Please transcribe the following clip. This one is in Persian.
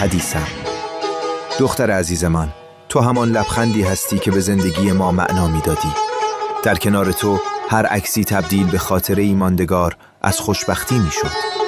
حدیثم. دختر عزیز من، تو همان لبخندی هستی که به زندگی ما معنا میدادی. در کنار تو هر عکسی تبدیل به خاطره ماندگار از خوشبختی میشد.